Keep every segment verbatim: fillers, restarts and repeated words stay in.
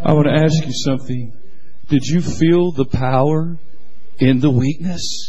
I want to ask you something. Did you feel the power in the weakness?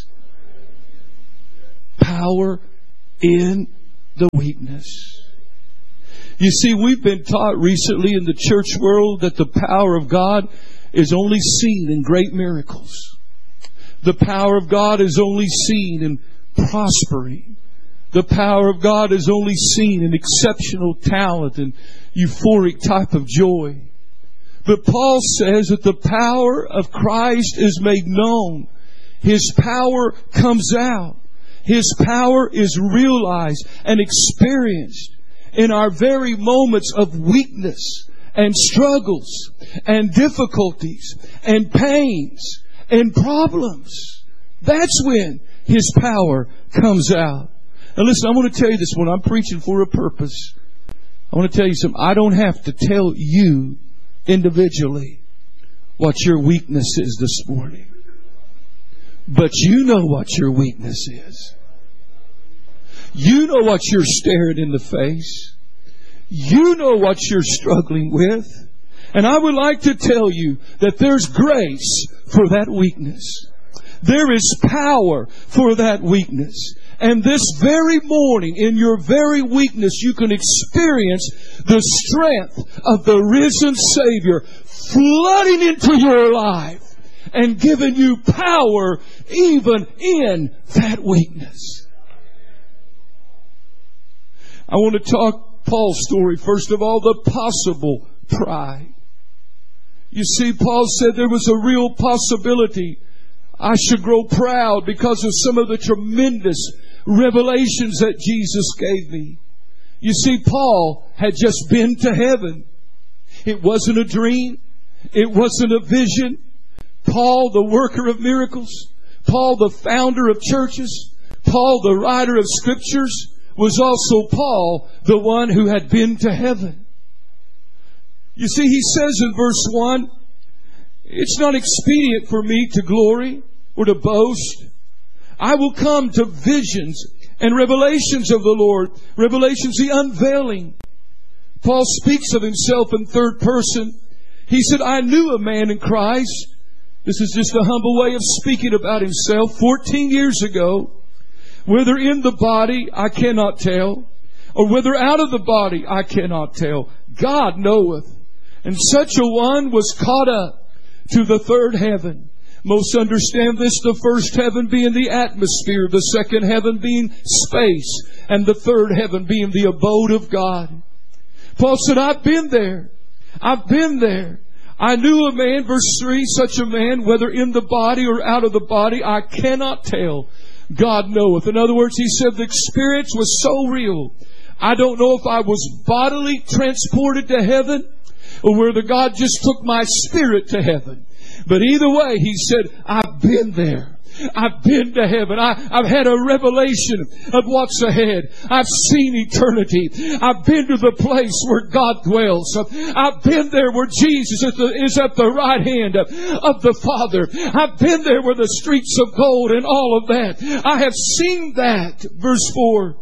Power in the weakness. You see, we've been taught recently in the church world that the power of God is only seen in great miracles. The power of God is only seen in prospering. The power of God is only seen in exceptional talent and euphoric type of joy. But Paul says that the power of Christ is made known. His power comes out. His power is realized and experienced in our very moments of weakness and struggles and difficulties and pains and problems. That's when His power comes out. Now listen, I want to tell you this one. I'm preaching for a purpose. I want to tell you something. I don't have to tell you individually what your weakness is this morning. But you know what your weakness is. You know what you're staring in the face. You know what you're struggling with. And I would like to tell you that there's grace for that weakness. There is power for that weakness. And this very morning, in your very weakness, you can experience the strength of the risen Savior flooding into your life and giving you power even in that weakness. I want to talk Paul's story. First of all, the possible pride. You see, Paul said there was a real possibility I should grow proud because of some of the tremendous revelations that Jesus gave me. You see, Paul had just been to heaven. It wasn't a dream. It wasn't a vision. Paul, the worker of miracles, Paul, the founder of churches, Paul, the writer of scriptures, was also Paul, the one who had been to heaven. You see, he says in verse one, it's not expedient for me to glory or to boast. I will come to visions and revelations of the Lord. Revelations, the unveiling. Paul speaks of himself in third person. He said, I knew a man in Christ. This is just a humble way of speaking about himself. Fourteen years ago, whether in the body, I cannot tell, or whether out of the body, I cannot tell. God knoweth. And such a one was caught up to the third heaven. Most understand this, the first heaven being the atmosphere, the second heaven being space, and the third heaven being the abode of God. Paul said, I've been there. I've been there. I knew a man, verse three, such a man, whether in the body or out of the body, I cannot tell. God knoweth. In other words, he said the experience was so real. I don't know if I was bodily transported to heaven or whether God just took my spirit to heaven. But either way, he said, I've been there. I've been to heaven. I, I've had a revelation of what's ahead. I've seen eternity. I've been to the place where God dwells. I've been there where Jesus is, the, is at the right hand of, of the Father. I've been there where the streets of gold and all of that. I have seen that. Verse four.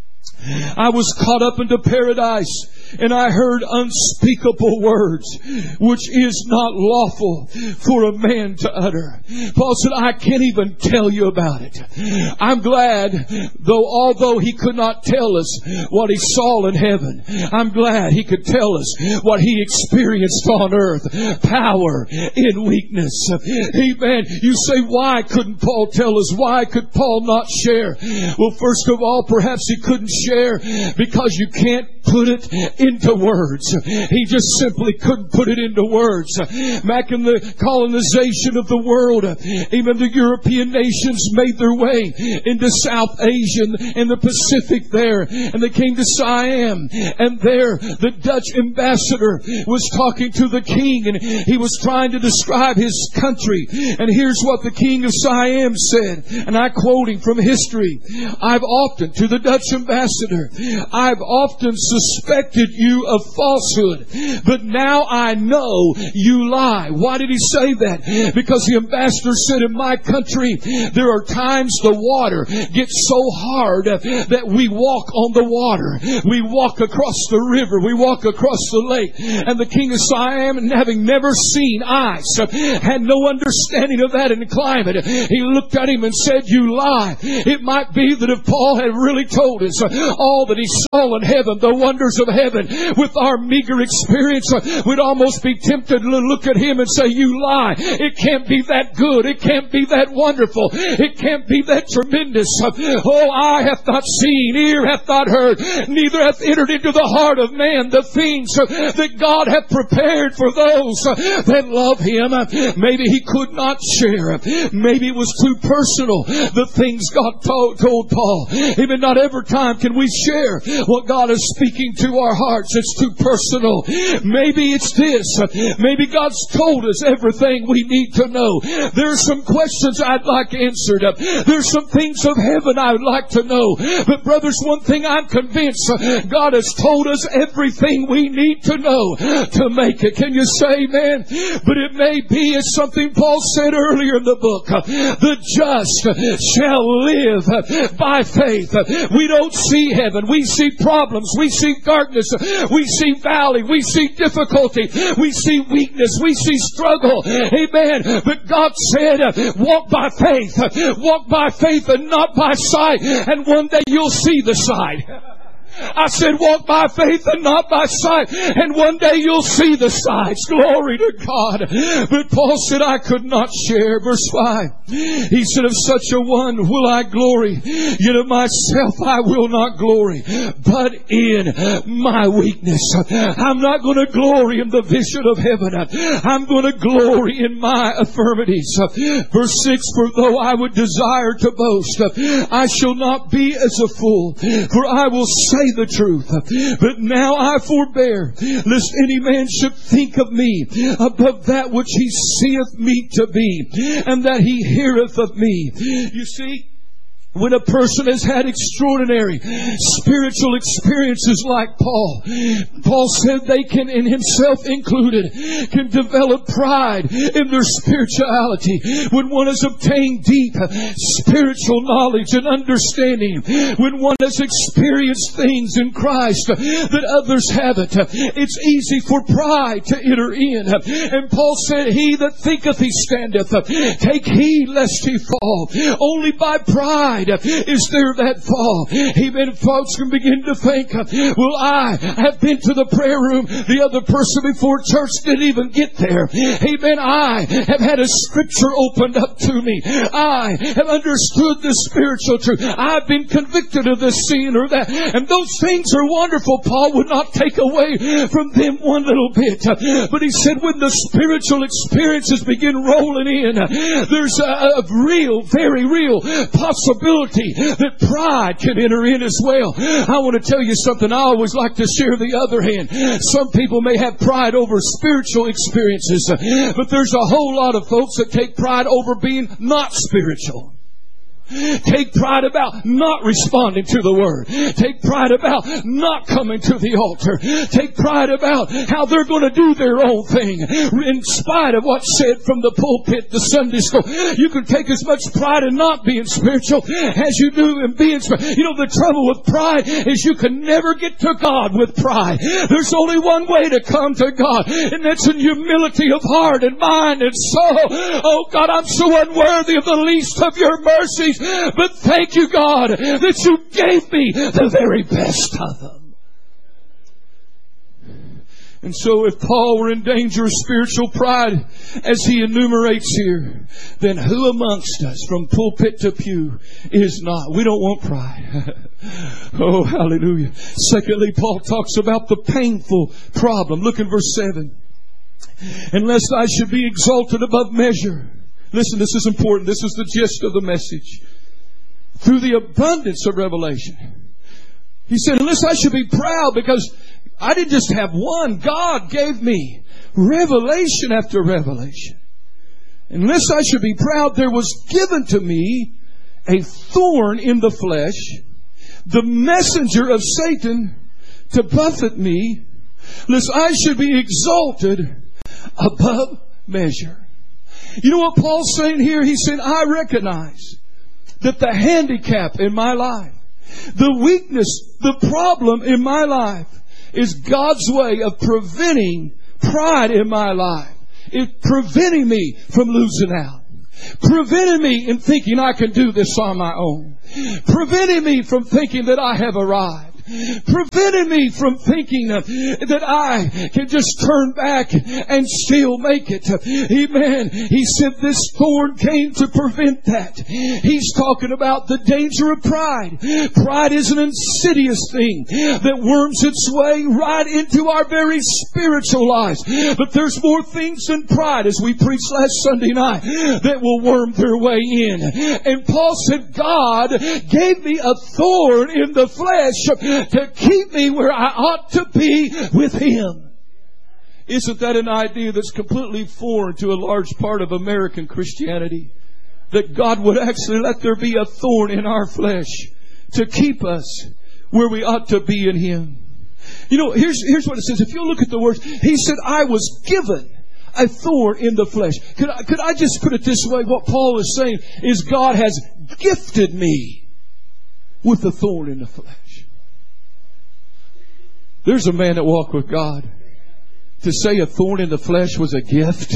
I was caught up into paradise, and I heard unspeakable words, which is not lawful for a man to utter. Paul said, I can't even tell you about it. I'm glad, though, although he could not tell us what he saw in heaven, I'm glad he could tell us what he experienced on earth. Power in weakness. Amen. You say, why couldn't Paul tell us? Why could Paul not share? Well, first of all, perhaps he couldn't share because you can't put it into words. He just simply couldn't put it into words. Back in the colonization of the world, even the European nations made their way into South Asia and the Pacific there, and they came to Siam, and there the Dutch ambassador was talking to the king, and he was trying to describe his country. And here's what the king of Siam said, and I'm quoting from history. I've often, to the Dutch ambassador, I've often suspected you of falsehood. But now I know you lie. Why did he say that? Because the ambassador said, in my country, there are times the water gets so hard that we walk on the water. We walk across the river. We walk across the lake. And the king of Siam, having never seen ice, had no understanding of that in the climate. He looked at him and said, you lie. It might be that if Paul had really told us all that he saw in heaven, the wonders of heaven, with our meager experience, we'd almost be tempted to look at him and say, you lie. It can't be that good. It can't be that wonderful. It can't be that tremendous. Oh, eye hath not seen, ear hath not heard, neither hath entered into the heart of man the things that God hath prepared for those that love him. Maybe he could not share. Maybe it was too personal, the things God told, told Paul. Even not every time can we share what God is speaking to our hearts. It's too personal. Maybe it's this. Maybe God's told us everything we need to know. There's some questions I'd like answered. There's some things of heaven I would like to know. But brothers, one thing I'm convinced, God has told us everything we need to know to make it. Can you say amen? But it may be, as something Paul said earlier in the book, the just shall live by faith. We don't see heaven. We see problems. We see darkness. We see valley. We see difficulty. We see weakness. We see struggle. Amen. But God said, walk by faith. Walk by faith and not by sight. And one day you'll see the sight. I said, walk by faith and not by sight. And one day you'll see the sights. Glory to God. But Paul said, I could not share. Verse five. He said, of such a one will I glory. Yet of myself I will not glory, but in my weakness. I'm not going to glory in the vision of heaven. I'm going to glory in my infirmities. Verse six, for though I would desire to boast, I shall not be as a fool, for I will say the truth. But now I forbear, lest any man should think of me above that which he seeth me to be, and that he heareth of me. You see, when a person has had extraordinary spiritual experiences like Paul, Paul said they can, in himself included, can develop pride in their spirituality. When one has obtained deep spiritual knowledge and understanding, when one has experienced things in Christ that others haven't, it's easy for pride to enter in. And Paul said, he that thinketh he standeth, take heed lest he fall. Only by pride is there that fall. Amen. Folks can begin to think, well, I have been to the prayer room. The other person before church didn't even get there. Amen. I have had a scripture opened up to me. I have understood the spiritual truth. I've been convicted of this sin or that. And those things are wonderful. Paul would not take away from them one little bit. But he said when the spiritual experiences begin rolling in, there's a, a real, very real possibility that pride can enter in as well. I want to tell you something. I always like to share the other hand. Some people may have pride over spiritual experiences, but there's a whole lot of folks that take pride over being not spiritual. Take pride about not responding to the Word. Take pride about not coming to the altar. Take pride about how they're going to do their own thing in spite of what's said from the pulpit, the Sunday school. You can take as much pride in not being spiritual as you do in being spiritual. You know, the trouble with pride is you can never get to God with pride. There's only one way to come to God, and that's in humility of heart and mind and soul. Oh God, I'm so unworthy of the least of your mercies. But thank you, God, that you gave me the very best of them. And so if Paul were in danger of spiritual pride, as he enumerates here, then who amongst us from pulpit to pew is not? We don't want pride. Oh, hallelujah. Secondly, Paul talks about the painful problem. Look in verse seven. Unless I should be exalted above measure. Listen, this is important. This is the gist of the message. Through the abundance of revelation. He said, unless I should be proud, because I didn't just have one. God gave me revelation after revelation. Unless I should be proud, there was given to me a thorn in the flesh, the messenger of Satan to buffet me, lest I should be exalted above measure. You know what Paul's saying here? He's saying, I recognize that the handicap in my life, the weakness, the problem in my life is God's way of preventing pride in my life. It's preventing me from losing out. Preventing me in thinking I can do this on my own. Preventing me from thinking that I have arrived. Preventing me from thinking uh, that I can just turn back and still make it. Amen. He said this thorn came to prevent that. He's talking about the danger of pride. Pride is an insidious thing that worms its way right into our very spiritual lives. But there's more things than pride, as we preached last Sunday night, that will worm their way in. And Paul said, God gave me a thorn in the flesh to keep me where I ought to be with Him. Isn't that an idea that's completely foreign to a large part of American Christianity? That God would actually let there be a thorn in our flesh to keep us where we ought to be in Him. You know, here's, here's what it says. If you look at the words, He said, I was given a thorn in the flesh. Could I, could I just put it this way? What Paul is saying is God has gifted me with a thorn in the flesh. There's a man that walked with God. To say a thorn in the flesh was a gift.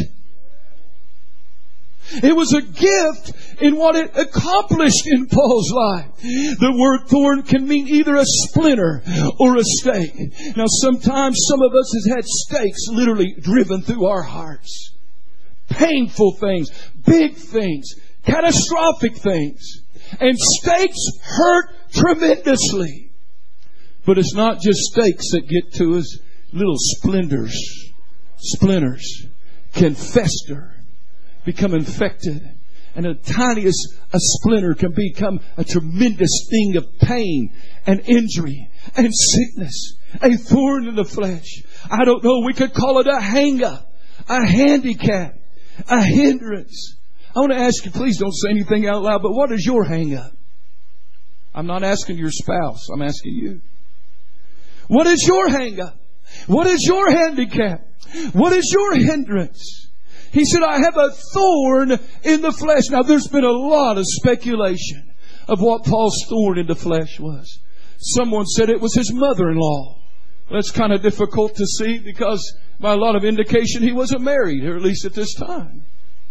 It was a gift in what it accomplished in Paul's life. The word thorn can mean either a splinter or a stake. Now sometimes some of us has had stakes literally driven through our hearts. Painful things, big things, catastrophic things. And stakes hurt tremendously. But it's not just stakes that get to us. Little splinters, splinters can fester, become infected. And the tiniest a splinter can become a tremendous thing of pain and injury and sickness. A thorn in the flesh. I don't know, we could call it a hang-up, a handicap, a hindrance. I want to ask you, please don't say anything out loud, but what is your hang-up? I'm not asking your spouse, I'm asking you. What is your hang-up? What is your handicap? What is your hindrance? He said, I have a thorn in the flesh. Now, there's been a lot of speculation of what Paul's thorn in the flesh was. Someone said it was his mother-in-law. That's kind of difficult to see because by a lot of indication he wasn't married, or at least at this time.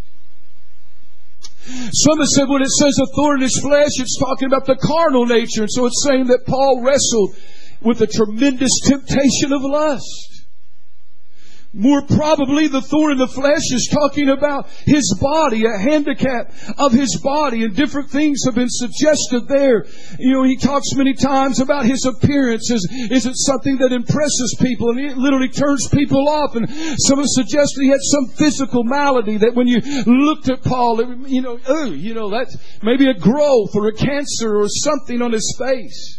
Some have said when it says a thorn in his flesh, it's talking about the carnal nature. And so it's saying that Paul wrestled with a tremendous temptation of lust. More probably, the thorn in the flesh is talking about his body, a handicap of his body, and different things have been suggested there. You know, he talks many times about his appearance. Is, is it something that impresses people and it literally turns people off? And some have suggested he had some physical malady that when you looked at Paul, it, you know, oh, you know, that's maybe a growth or a cancer or something on his face.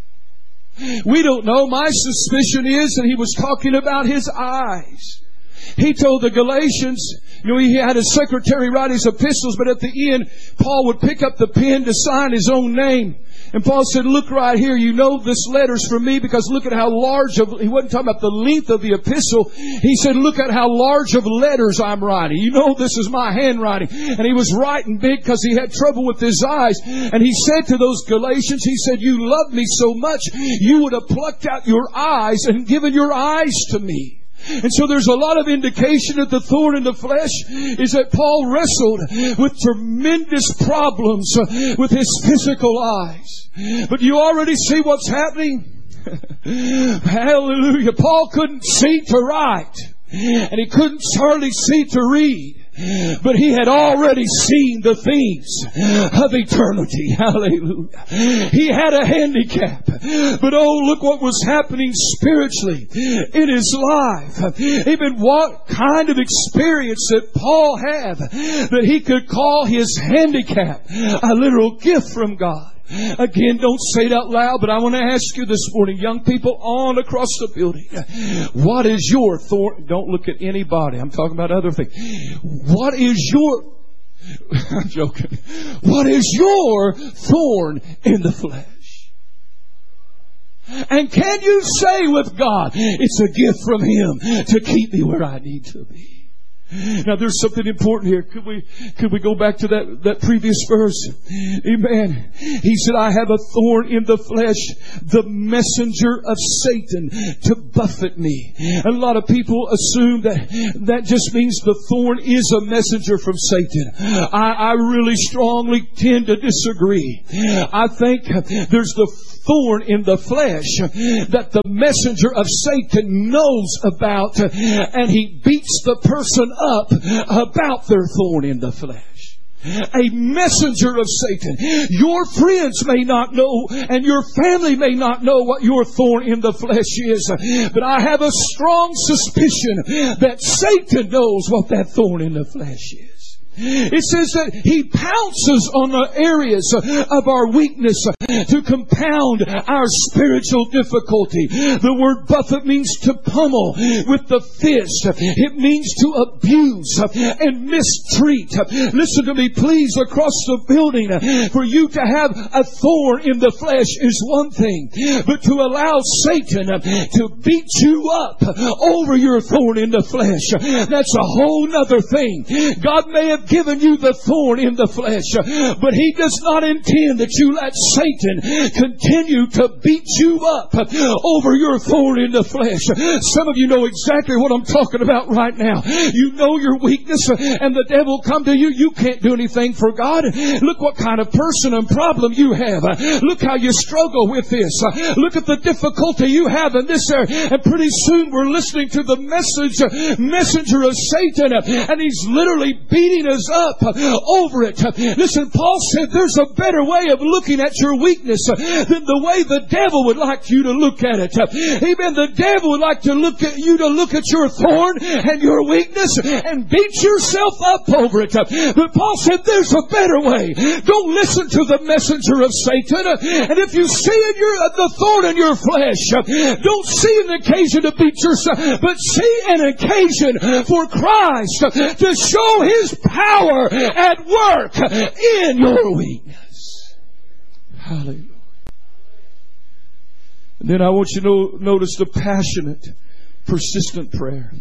We don't know. My suspicion is that he was talking about his eyes. He told the Galatians, you know, he had his secretary write his epistles, but at the end, Paul would pick up the pen to sign his own name. And Paul said, look right here, you know this letter's from me because look at how large of, he wasn't talking about the length of the epistle. He said, look at how large of letters I'm writing. You know this is my handwriting. And he was writing big because he had trouble with his eyes. And he said to those Galatians, he said, you love me so much, you would have plucked out your eyes and given your eyes to me. And so there's a lot of indication that the thorn in the flesh is that Paul wrestled with tremendous problems with his physical eyes. But you already see what's happening? Hallelujah. Paul couldn't see to write. And he couldn't hardly see to read. But he had already seen the things of eternity. Hallelujah. He had a handicap. But oh, look what was happening spiritually in his life. Even what kind of experience that Paul had that he could call his handicap a literal gift from God. Again, don't say it out loud, but I want to ask you this morning, young people all across the building, what is your thorn? Don't look at anybody. I'm talking about other things. What is your, I'm joking. What is your thorn in the flesh? And can you say with God, it's a gift from Him to keep me where I need to be? Now there's something important here. Could we, could we go back to that, that previous verse? Amen. He said, I have a thorn in the flesh, the messenger of Satan to buffet me. A lot of people assume that that just means the thorn is a messenger from Satan. I, I really strongly tend to disagree. I think there's the thorn in the flesh that the messenger of Satan knows about, and he beats the person up about their thorn in the flesh. A messenger of Satan. Your friends may not know, and your family may not know what your thorn in the flesh is, but I have a strong suspicion that Satan knows what that thorn in the flesh is. It says that he pounces on the areas of our weakness to compound our spiritual difficulty. The word buffet means to pummel with the fist. It means to abuse and mistreat. Listen to me, please, across the building. For you to have a thorn in the flesh is one thing, but to allow Satan to beat you up over your thorn in the flesh, that's a whole nother thing. God may have given you the thorn in the flesh, but He does not intend that you let Satan continue to beat you up over your thorn in the flesh. Some of you know exactly what I'm talking about right now. You know your weakness, and the devil come to you. You can't do anything for God. Look what kind of person and problem you have. Look how you struggle with this. Look at the difficulty you have in this area. And pretty soon we're listening to the message, messenger of Satan, and he's literally beating us up over it. Listen, Paul said there's a better way of looking at your weakness than the way the devil would like you to look at it. Amen. The devil would like to look at you to look at your thorn and your weakness and beat yourself up over it. But Paul said there's a better way. Don't listen to the messenger of Satan. And if you see in your, the thorn in your flesh, don't see an occasion to beat yourself, but see an occasion for Christ to show His power at work in your weakness. Hallelujah. And then I want you to know, notice the passionate, persistent prayer.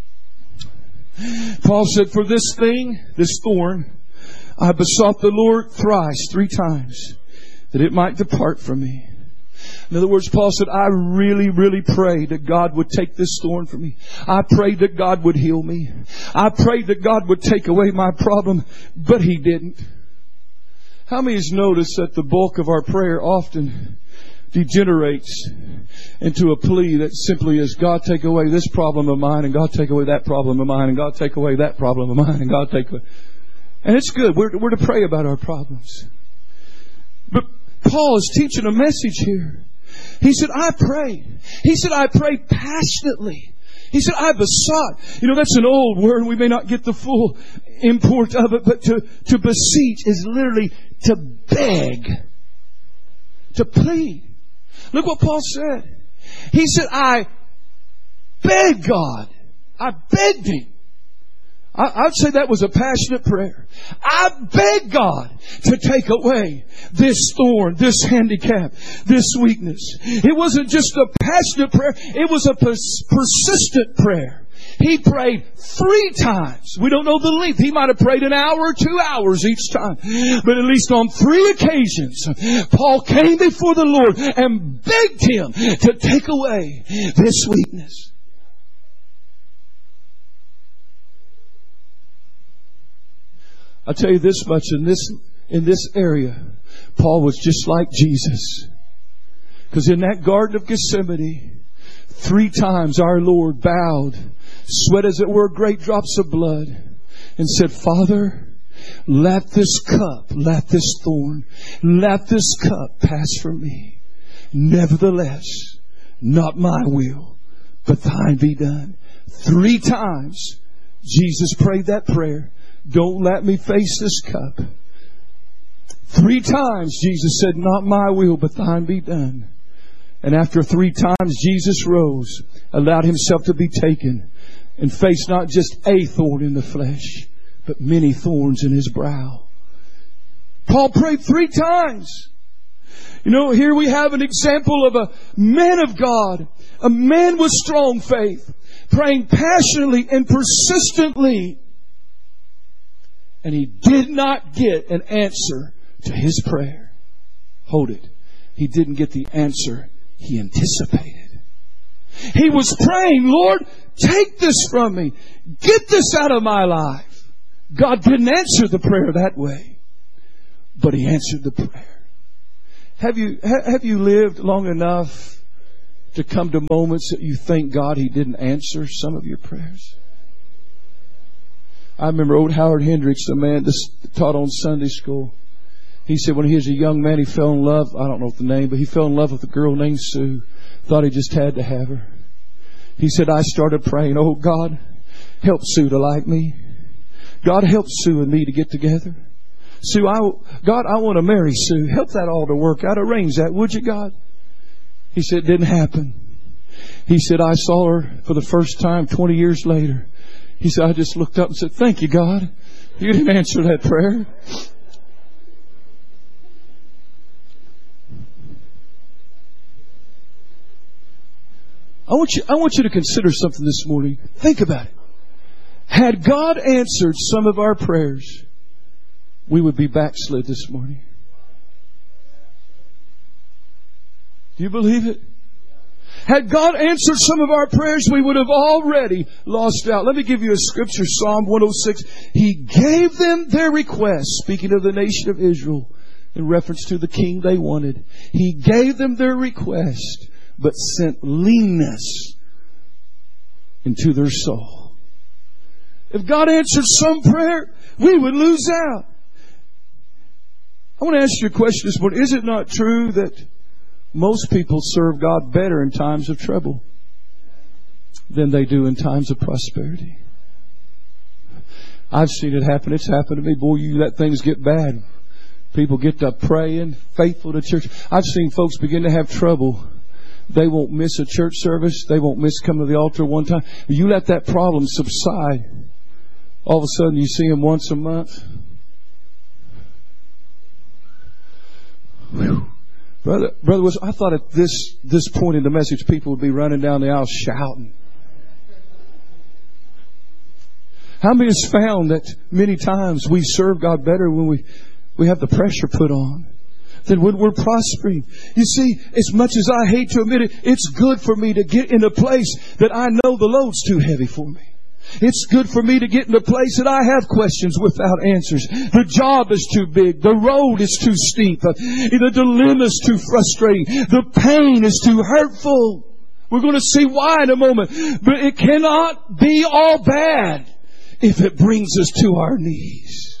Paul said, for this thing, this thorn, I besought the Lord thrice, three times, that it might depart from me. In other words, Paul said, I really, really prayed that God would take this thorn from me. I prayed that God would heal me. I prayed that God would take away my problem, but He didn't. How many has noticed that the bulk of our prayer often degenerates into a plea that simply is, God, take away this problem of mine, and God, take away that problem of mine, and God, take away that problem of mine, and God, take away... And it's good. We're, we're to pray about our problems. But Paul is teaching a message here. He said, I prayed. He said, I prayed passionately. He said, I besought. You know, that's an old word. We may not get the full import of it, but to, to beseech is literally to beg, to plead. Look what Paul said. He said, I begged God. I begged Him. I'd say that was a passionate prayer. I beg God to take away this thorn, this handicap, this weakness. It wasn't just a passionate prayer. It was a pers- persistent prayer. He prayed three times. We don't know the length. He might have prayed an hour or two hours each time. But at least on three occasions, Paul came before the Lord and begged Him to take away this weakness. I'll tell you this much, in this in this area, Paul was just like Jesus. Because in that Garden of Gethsemane, three times our Lord bowed, sweat as it were great drops of blood, and said, Father, let this cup, let this thorn, let this cup pass from me. Nevertheless, not my will, but thine be done. Three times Jesus prayed that prayer. Don't let me face this cup. Three times Jesus said, not my will, but thine be done. And after three times, Jesus rose, allowed Himself to be taken, and faced not just a thorn in the flesh, but many thorns in His brow. Paul prayed three times. You know, here we have an example of a man of God, a man with strong faith, praying passionately and persistently. And he did not get an answer to his prayer. Hold it. He didn't get the answer he anticipated. He was praying, Lord, take this from me. Get this out of my life. God didn't answer the prayer that way, but He answered the prayer. Have you, have you lived long enough to come to moments that you thank God He didn't answer some of your prayers? I remember old Howard Hendricks, the man that taught on Sunday school. He said when he was a young man, he fell in love. I don't know the name, but he fell in love with a girl named Sue. Thought he just had to have her. He said, I started praying, oh God, help Sue to like me. God, help Sue and me to get together. Sue, I, God, I want to marry Sue. Help that all to work out. Arrange that, would you, God? He said, it didn't happen. He said, I saw her for the first time twenty years later. He said, I just looked up and said, thank you, God. You didn't answer that prayer. I want you, I want you to consider something this morning. Think about it. Had God answered some of our prayers, we would be backslid this morning. Do you believe it? Had God answered some of our prayers, we would have already lost out. Let me give you a scripture, Psalm one oh six. He gave them their request, speaking of the nation of Israel, in reference to the king they wanted. He gave them their request, but sent leanness into their soul. If God answered some prayer, we would lose out. I want to ask you a question this morning. Is it not true that most people serve God better in times of trouble than they do in times of prosperity? I've seen it happen. It's happened to me. Boy, you let things get bad. People get to praying, faithful to church. I've seen folks begin to have trouble. They won't miss a church service. They won't miss coming to the altar one time. You let that problem subside. All of a sudden you see them once a month. Whew. Brother, brother, was I thought at this this point in the message, people would be running down the aisle shouting. How many has found that many times we serve God better when we, we have the pressure put on than when we're prospering? You see, as much as I hate to admit it, it's good for me to get in a place that I know the load's too heavy for me. It's good for me to get in a place that I have questions without answers. The job is too big. The road is too steep. The dilemma is too frustrating. The pain is too hurtful. We're going to see why in a moment. But it cannot be all bad if it brings us to our knees.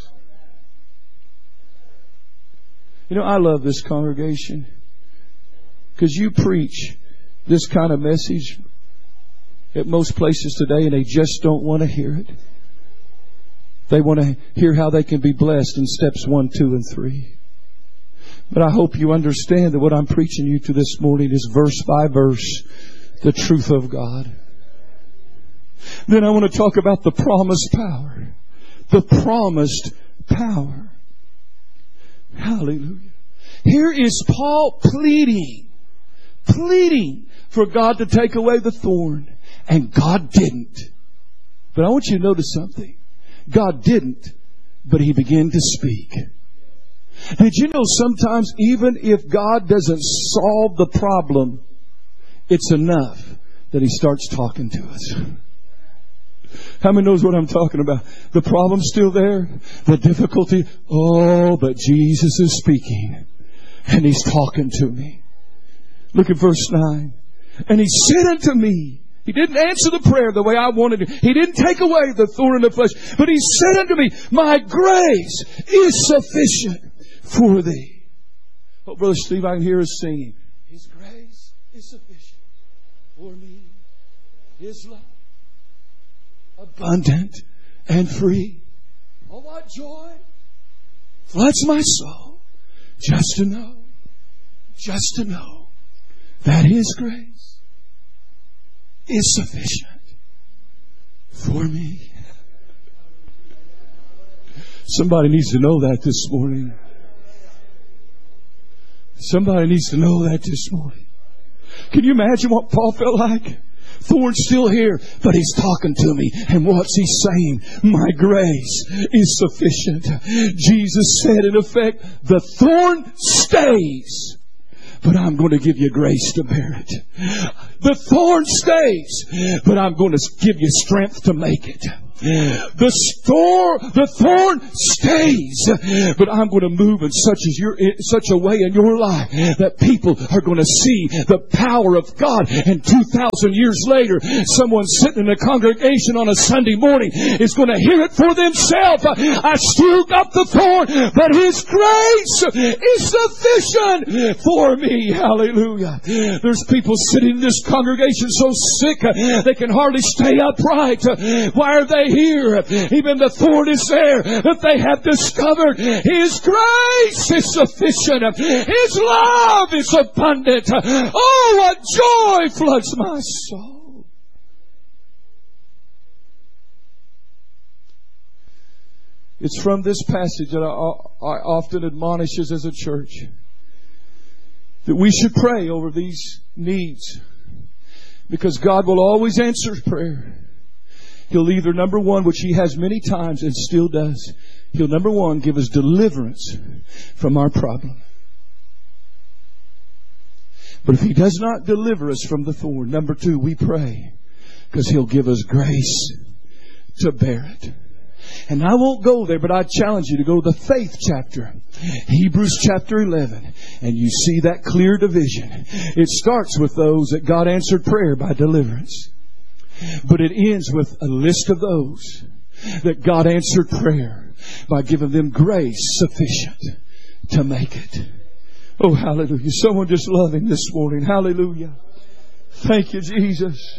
You know, I love this congregation because you preach this kind of message at most places today, and they just don't want to hear it. They want to hear how they can be blessed in steps one, two, and three. But I hope you understand that what I'm preaching you to this morning is verse by verse, the truth of God. Then I want to talk about the promised power. The promised power. Hallelujah. Here is Paul pleading, pleading for God to take away the thorn. And God didn't. But I want you to notice something. God didn't, but He began to speak. Did you know sometimes even if God doesn't solve the problem, it's enough that He starts talking to us? How many knows what I'm talking about? The problem's still there. The difficulty. Oh, but Jesus is speaking. And He's talking to me. Look at verse nine. And He said unto me, He didn't answer the prayer the way I wanted to. He didn't take away the thorn in the flesh. But He said unto me, my grace is sufficient for thee. Oh, Brother Steve, I can hear us singing. His grace is sufficient for me. His love, abundant and free. Oh, what joy floods my soul. Just to know, just to know that His grace is sufficient for me. Somebody needs to know that this morning. Somebody needs to know that this morning. Can you imagine what Paul felt like? Thorn's still here, but he's talking to me. And what's he saying? My grace is sufficient. Jesus said, in effect, the thorn stays, but I'm going to give you grace to bear it. The thorn stays, but I'm going to give you strength to make it. The store, the thorn stays, but I'm going to move in such as your, in such a way in your life that people are going to see the power of God. And two thousand years later, someone sitting in a congregation on a Sunday morning is going to hear it for themselves. I still got the thorn, but His grace is sufficient for me. Hallelujah. There's people sitting in this congregation so sick they can hardly stay upright. Why are they here? Even the thorn is there, that they have discovered His grace is sufficient. His love is abundant. Oh, what joy floods my soul. It's from this passage that I, I often admonish us as a church that we should pray over these needs, because God will always answer prayer. He'll either, number one, which He has many times and still does, He'll, number one, give us deliverance from our problem. But if He does not deliver us from the thorn, number two, we pray, because He'll give us grace to bear it. And I won't go there, but I challenge you to go to the faith chapter, Hebrews chapter eleven, and you see that clear division. It starts with those that God answered prayer by deliverance. But it ends with a list of those that God answered prayer by giving them grace sufficient to make it. Oh, hallelujah. Someone just love Him this morning. Hallelujah. Thank you, Jesus.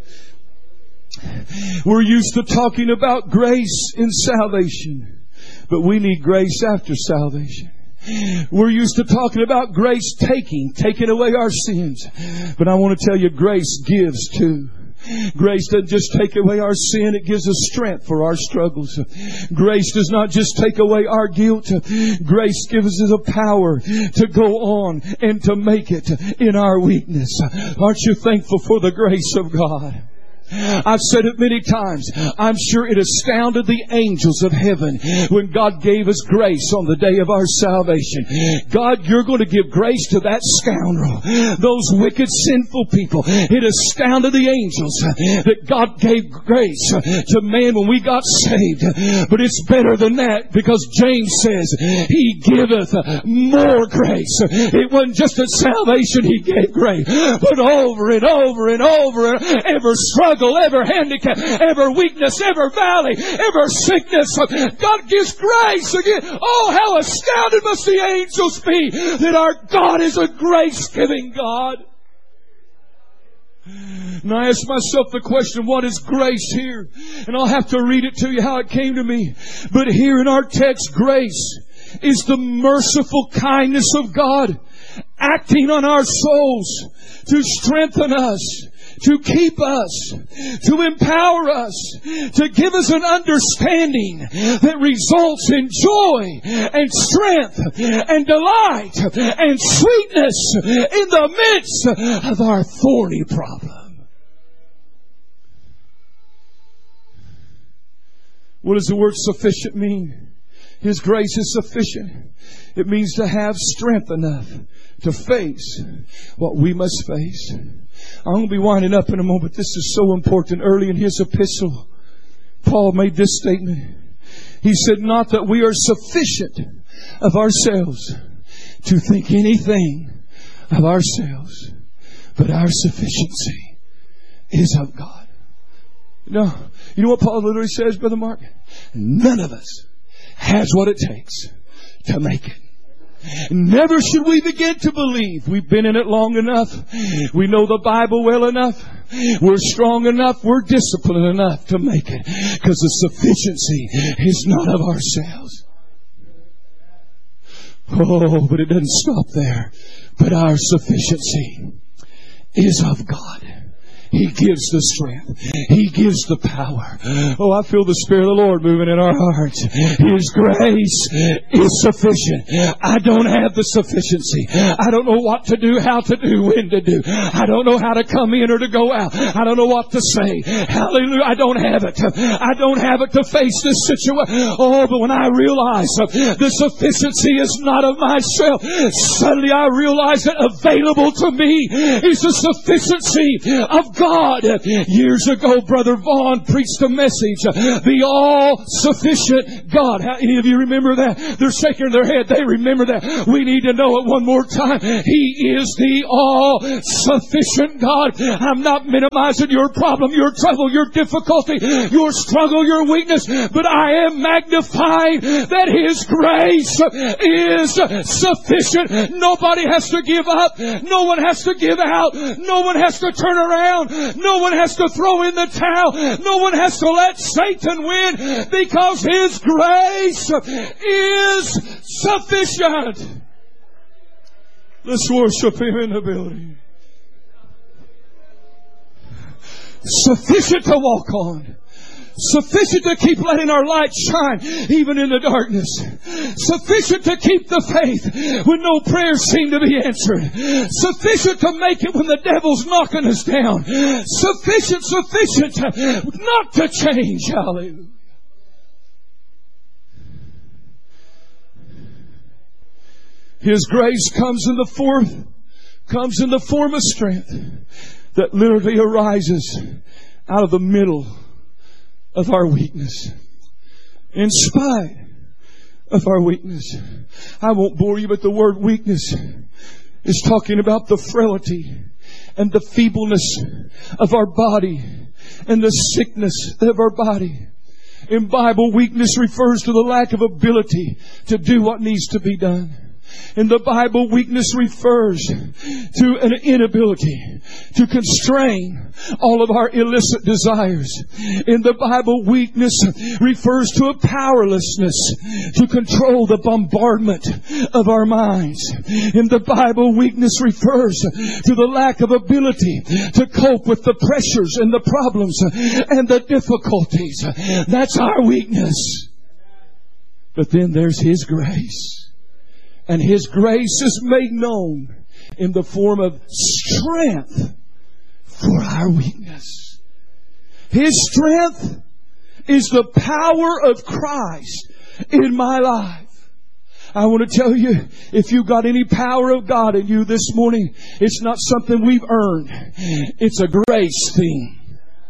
We're used to talking about grace in salvation, but we need grace after salvation. We're used to talking about grace taking, taking away our sins. But I want to tell you, grace gives too. Grace doesn't just take away our sin, it gives us strength for our struggles. Grace does not just take away our guilt. Grace gives us the power to go on and to make it in our weakness. Aren't you thankful for the grace of God? I've said it many times. I'm sure it astounded the angels of heaven when God gave us grace on the day of our salvation. God, you're going to give grace to that scoundrel, those wicked, sinful people. It astounded the angels that God gave grace to man when we got saved. But it's better than that, because James says He giveth more grace. It wasn't just at salvation He gave grace, but over and over and over, ever struggle, ever handicap, ever weakness, ever valley, ever sickness. God gives grace again. Oh, how astounded must the angels be that our God is a grace-giving God. And I ask myself the question, what is grace here? And I'll have to read it to you how it came to me. But here in our text, grace is the merciful kindness of God acting on our souls to strengthen us, to keep us, to empower us, to give us an understanding that results in joy and strength and delight and sweetness in the midst of our thorny problem. What does the word sufficient mean? His grace is sufficient. It means to have strength enough to face what we must face. I'm going to be winding up in a moment. This is so important. Early in his epistle, Paul made this statement. He said, not that we are sufficient of ourselves to think anything of ourselves, but our sufficiency is of God. No, you know what Paul literally says, Brother Mark? None of us has what it takes to make it. Never should we begin to believe we've been in it long enough, we know the Bible well enough, we're strong enough, we're disciplined enough to make it, because the sufficiency is not of ourselves. Oh, but it doesn't stop there. But our sufficiency is of God. He gives the strength. He gives the power. Oh, I feel the Spirit of the Lord moving in our hearts. His grace is sufficient. I don't have the sufficiency. I don't know what to do, how to do, when to do. I don't know how to come in or to go out. I don't know what to say. Hallelujah. I don't have it. I don't have it to face this situation. Oh, but when I realize the sufficiency is not of myself, suddenly I realize that available to me is the sufficiency of God. Years ago, Brother Vaughn preached a message, the all-sufficient God. How, any of you remember that? They're shaking their head. They remember that. We need to know it one more time. He is the all-sufficient God. I'm not minimizing your problem, your trouble, your difficulty, your struggle, your weakness, but I am magnifying that His grace is sufficient. Nobody has to give up. No one has to give out. No one has to turn around. No one has to throw in the towel. No one has to let Satan win, because His grace is sufficient. Let's worship Him in the building. Sufficient to walk on. Sufficient to keep letting our light shine even in the darkness. Sufficient to keep the faith when no prayers seem to be answered. Sufficient to make it when the devil's knocking us down. Sufficient, sufficient not to change. Hallelujah. His grace comes in the form, comes in the form of strength that literally arises out of the middle of our weakness. In spite of our weakness. I won't bore you, but the word weakness is talking about the frailty and the feebleness of our body and the sickness of our body. In Bible, weakness refers to the lack of ability to do what needs to be done. In the Bible, weakness refers to an inability to constrain all of our illicit desires. In the Bible, weakness refers to a powerlessness to control the bombardment of our minds. In the Bible, weakness refers to the lack of ability to cope with the pressures and the problems and the difficulties. That's our weakness. But then there's His grace. And His grace is made known in the form of strength for our weakness. His strength is the power of Christ in my life. I want to tell you, if you've got any power of God in you this morning, it's not something we've earned. It's a grace thing.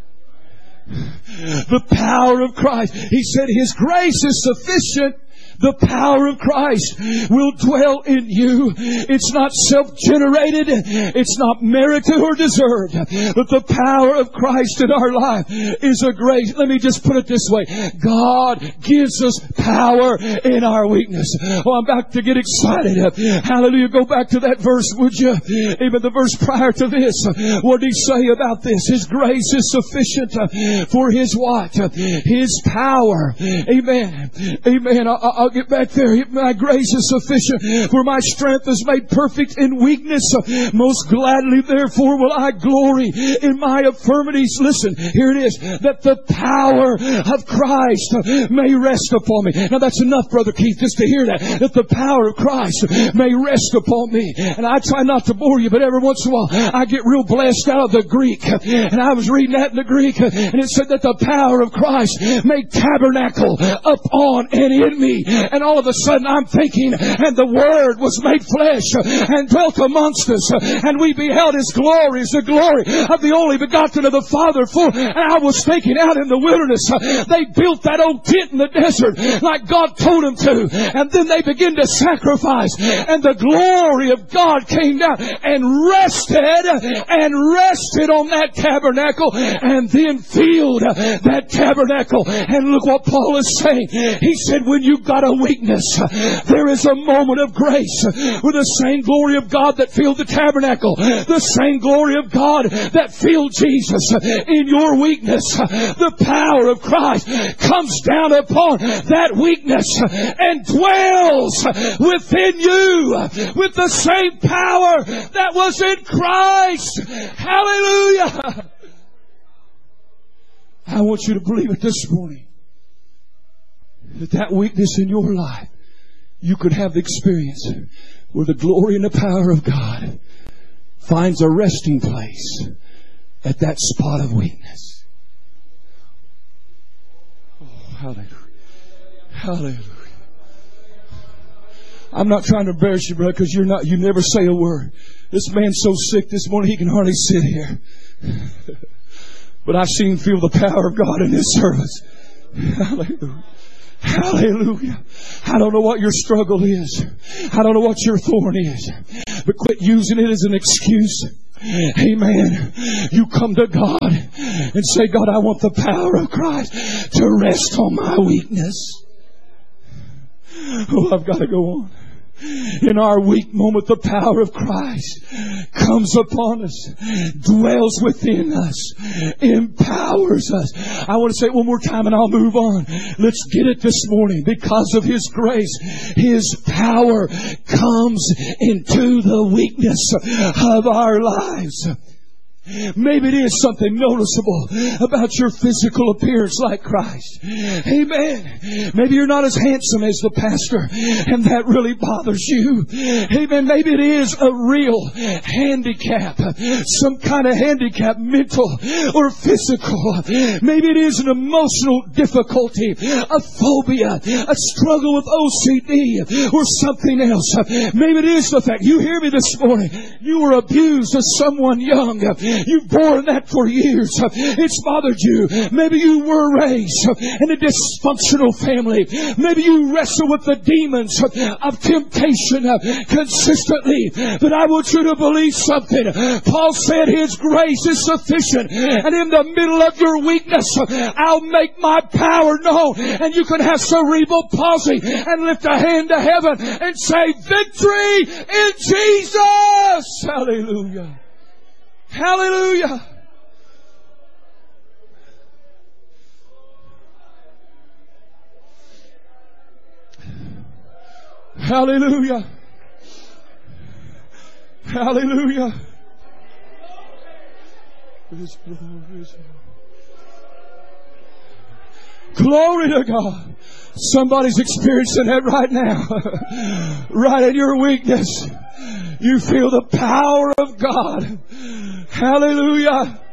The power of Christ. He said His grace is sufficient. The power of Christ will dwell in you. It's not self-generated. It's not merited or deserved. But the power of Christ in our life is a grace. Let me just put it this way. God gives us power in our weakness. Oh, I'm about to get excited. Hallelujah. Go back to that verse, would you? Even the verse prior to this. What did He say about this? His grace is sufficient for His what? His power. Amen. Amen. I, I, I'll get back there. My grace is sufficient, for my strength is made perfect in weakness. Most gladly, therefore, will I glory in my infirmities. Listen, here it is. That the power of Christ may rest upon me. Now that's enough, Brother Keith, just to hear that. That the power of Christ may rest upon me. And I try not to bore you, but every once in a while I get real blessed out of the Greek. And I was reading that in the Greek, and it said that the power of Christ may tabernacle upon and in me. And all of a sudden I'm thinking, and the Word was made flesh and dwelt amongst us, and we beheld His glory as the glory of the only begotten of the Father full. And I was thinking, out in the wilderness, they built that old tent in the desert like God told them to. And then they began to sacrifice, and the glory of God came down and rested and rested on that tabernacle, and then filled that tabernacle. And look what Paul is saying. He said, when you've got a weakness, there is a moment of grace where the same glory of God that filled the tabernacle, the same glory of God that filled Jesus in your weakness, the power of Christ comes down upon that weakness and dwells within you with the same power that was in Christ. Hallelujah! I want you to believe it this morning. That that weakness in your life, you could have the experience where the glory and the power of God finds a resting place at that spot of weakness. Oh, hallelujah. Hallelujah. I'm not trying to embarrass you, brother, because you're not, you never say a word. This man's so sick this morning he can hardly sit here. But I've seen him feel the power of God in this service. Hallelujah. Hallelujah. I don't know what your struggle is. I don't know what your thorn is. But quit using it as an excuse. Amen. You come to God and say, God, I want the power of Christ to rest on my weakness. Oh, I've got to go on. In our weak moment, the power of Christ comes upon us, dwells within us, empowers us. I want to say it one more time and I'll move on. Let's get it this morning. Because of His grace, His power comes into the weakness of our lives. Maybe it is something noticeable about your physical appearance like Christ. Amen. Maybe you're not as handsome as the pastor and that really bothers you. Amen. Maybe it is a real handicap. Some kind of handicap, mental or physical. Maybe it is an emotional difficulty, a phobia, a struggle with O C D or something else. Maybe it is the fact, you hear me this morning, you were abused as someone young. You've borne that for years. It's bothered you. Maybe you were raised in a dysfunctional family. Maybe you wrestle with the demons of temptation consistently. But I want you to believe something. Paul said His grace is sufficient. And in the middle of your weakness, I'll make my power known. And you can have cerebral palsy and lift a hand to heaven and say, victory in Jesus! Hallelujah. Hallelujah. Hallelujah. Hallelujah. Glory to God. Somebody's experiencing that right now. Right in your weakness. You feel the power of God. Hallelujah.